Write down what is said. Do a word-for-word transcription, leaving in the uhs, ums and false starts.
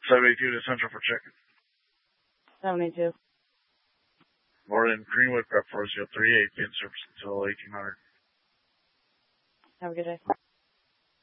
seventy-two to Central for check-in. seventy-two. Board in Greenwood, prep four zero three eight, in service until eighteen hundred. Have a good day.